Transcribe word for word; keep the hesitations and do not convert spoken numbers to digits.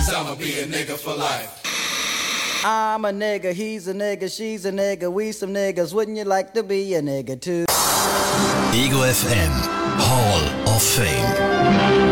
cause I'ma be a nigga for life. I'm a nigga, he's a nigga, she's a nigga, we some niggas, wouldn't you like to be a nigga too? Ego F M, Hall of Fame.